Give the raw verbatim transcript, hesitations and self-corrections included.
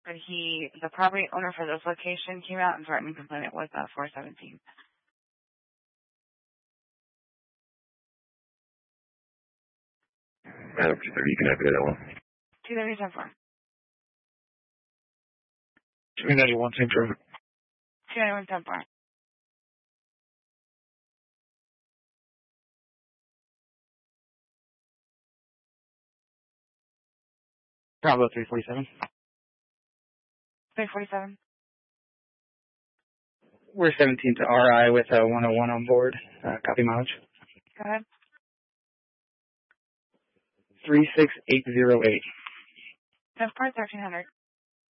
but he, the property owner for this location came out and threatened complaint with uh, four seventeen. Uh, you can have it at all. two thirty-seven four. two ninety-one, same road. two ninety-one ten four. Bravo three forty-seven. three forty-seven. We're seventeen to R I with a one oh one on board. Uh, copy mileage. Go ahead. three six eight zero eight. Ten four thirteen hundred.